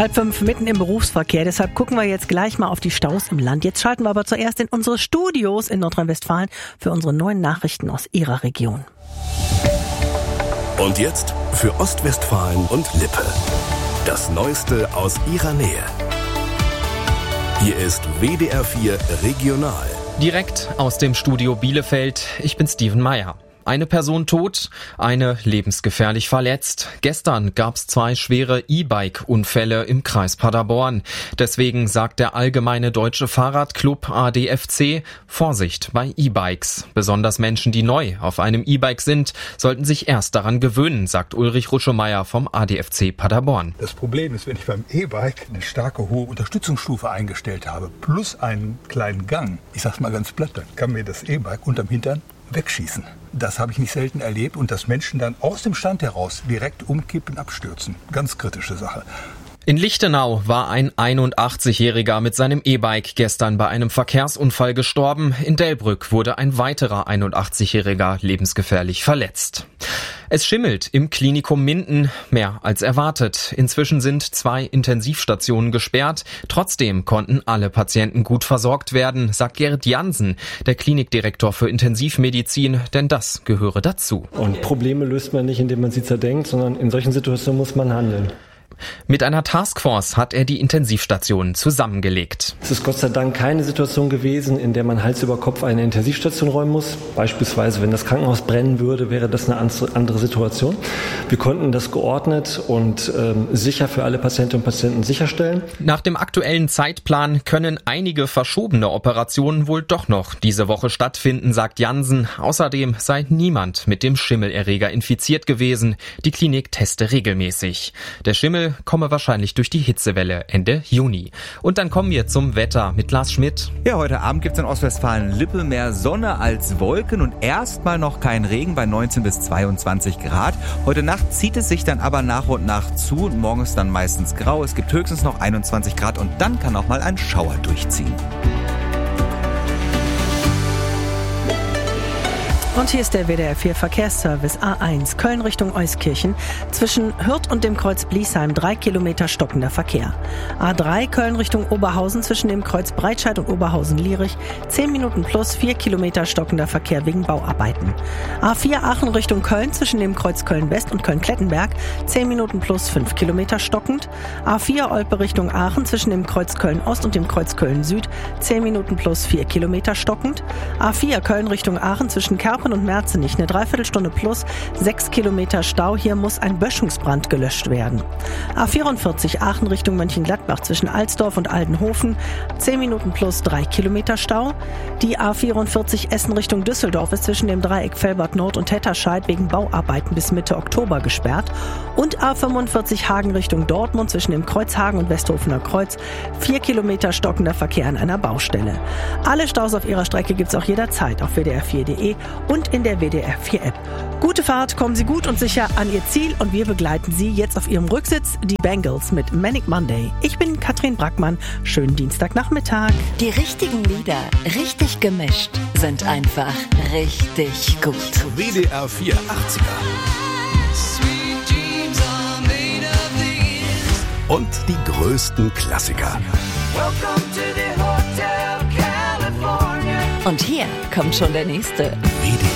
4:30 mitten im Berufsverkehr. Deshalb gucken wir jetzt gleich mal auf die Staus im Land. Jetzt schalten wir aber zuerst in unsere Studios in Nordrhein-Westfalen für unsere neuen Nachrichten aus Ihrer Region. Und jetzt für Ostwestfalen und Lippe. Das Neueste aus Ihrer Nähe. Hier ist WDR 4 Regional. Direkt aus dem Studio Bielefeld. Ich bin Steven Meyer. Eine Person tot, eine lebensgefährlich verletzt. Gestern gab es 2 schwere E-Bike-Unfälle im Kreis Paderborn. Deswegen sagt der Allgemeine Deutsche Fahrradclub ADFC, Vorsicht bei E-Bikes. Besonders Menschen, die neu auf einem E-Bike sind, sollten sich erst daran gewöhnen, sagt Ulrich Ruschemeyer vom ADFC Paderborn. Das Problem ist, wenn ich beim E-Bike eine starke hohe Unterstützungsstufe eingestellt habe, plus einen kleinen Gang, ich sag's mal ganz platt, dann kann mir das E-Bike unterm Hintern wegschießen. Das habe ich nicht selten erlebt und dass Menschen dann aus dem Stand heraus direkt umkippen, abstürzen. Ganz kritische Sache. In Lichtenau war ein 81-Jähriger mit seinem E-Bike gestern bei einem Verkehrsunfall gestorben. In Delbrück wurde ein weiterer 81-Jähriger lebensgefährlich verletzt. Es schimmelt im Klinikum Minden, mehr als erwartet. Inzwischen sind 2 Intensivstationen gesperrt. Trotzdem konnten alle Patienten gut versorgt werden, sagt Gerrit Jansen, der Klinikdirektor für Intensivmedizin, denn das gehöre dazu. Und Probleme löst man nicht, indem man sie zerdenkt, sondern in solchen Situationen muss man handeln. Mit einer Taskforce hat er die Intensivstationen zusammengelegt. Es ist Gott sei Dank keine Situation gewesen, in der man Hals über Kopf eine Intensivstation räumen muss. Beispielsweise, wenn das Krankenhaus brennen würde, wäre das eine andere Situation. Wir konnten das geordnet und sicher für alle Patientinnen und Patienten sicherstellen. Nach dem aktuellen Zeitplan können einige verschobene Operationen wohl doch noch diese Woche stattfinden, sagt Jansen. Außerdem sei niemand mit dem Schimmelerreger infiziert gewesen. Die Klinik teste regelmäßig. Der Schimmel komme wahrscheinlich durch die Hitzewelle Ende Juni. Und dann kommen wir zum Wetter mit Lars Schmidt. Ja, heute Abend gibt's in Ostwestfalen-Lippe mehr Sonne als Wolken und erstmal noch kein Regen bei 19 bis 22 Grad. Heute Nacht zieht es sich dann aber nach und nach zu und morgen ist dann meistens grau. Es gibt höchstens noch 21 Grad und dann kann auch mal ein Schauer durchziehen. Und hier ist der WDR 4 Verkehrsservice A1 Köln Richtung Euskirchen. Zwischen Hürth und dem Kreuz Bliesheim 3 Kilometer stockender Verkehr. A3 Köln Richtung Oberhausen zwischen dem Kreuz Breitscheid und Oberhausen-Lierich 10 Minuten plus 4 Kilometer stockender Verkehr wegen Bauarbeiten. A4 Aachen Richtung Köln zwischen dem Kreuz Köln-West und Köln-Klettenberg 10 Minuten plus 5 Kilometer stockend. A4 Olpe Richtung Aachen zwischen dem Kreuz Köln-Ost und dem Kreuz Köln-Süd 10 Minuten plus 4 Kilometer stockend. A4 Köln Richtung Aachen zwischen Kerpen und Merzenich eine Dreiviertelstunde plus 6 Kilometer Stau. Hier muss ein Böschungsbrand gelöscht werden. A44 Aachen Richtung Mönchengladbach zwischen Alsdorf und Aldenhofen 10 Minuten plus 3 Kilometer Stau. Die A44 Essen Richtung Düsseldorf ist zwischen dem Dreieck Velbert Nord und Tetterscheid wegen Bauarbeiten bis Mitte Oktober gesperrt. Und A45 Hagen Richtung Dortmund zwischen dem Kreuz Hagen und Westhofener Kreuz 4 Kilometer stockender Verkehr an einer Baustelle. Alle Staus auf ihrer Strecke gibt's auch jederzeit auf wdr4.de und in der WDR 4 App. Gute Fahrt, kommen Sie gut und sicher an Ihr Ziel und wir begleiten Sie jetzt auf Ihrem Rücksitz, die Bangles mit Manic Monday. Ich bin Katrin Brackmann. Schönen Dienstagnachmittag. Die richtigen Lieder, richtig gemischt, sind einfach richtig gut. WDR 4 80er. Und die größten Klassiker. Und hier kommt schon der nächste. WDR